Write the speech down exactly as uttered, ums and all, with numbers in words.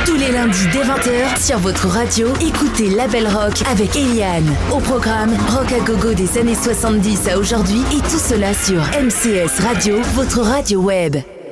Tous les lundis dès vingt heures sur votre radio, écoutez Label Rock avec Eliane. Au programme, rock à gogo des années soixante-dix à aujourd'hui et tout cela sur M C S Radio, votre radio web.